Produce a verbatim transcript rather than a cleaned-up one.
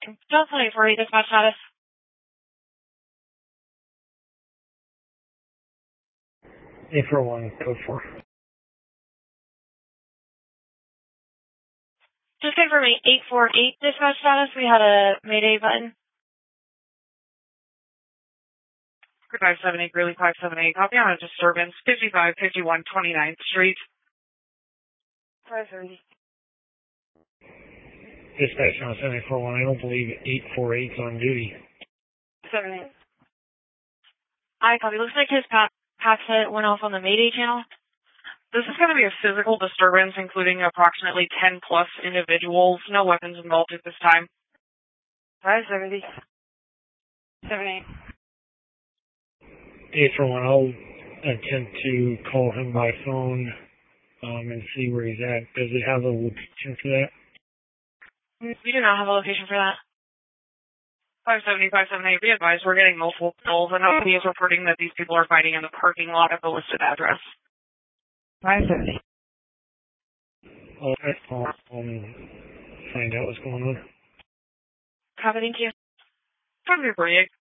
Delta eight four eight, dispatch status. eight four one, code four. Just confirm me, eight four eight, dispatch status. We had a Mayday button. five seven eight, Greeley five seven eight, copy on a disturbance, fifty-five fifty-one twenty-ninth Street. five thirty. Dispatch on seven eight four one, I don't believe eight four eight's on duty. seven eight. I copy. Looks like his pack, pack set went off on the Mayday channel. This is going to be a physical disturbance, including approximately ten plus individuals. No weapons involved at this time. five seventy. seven eight. eight four one, I'll attempt to call him by phone um, and see where he's at. Does he have a location for that? We do not have a location for that. five seventy, five seventy-eight, be advised, we're getting multiple calls, and O P is reporting that these people are fighting in the parking lot at the listed address. five seventy. I'll call and find out what's going on. Copy, thank you. From your break.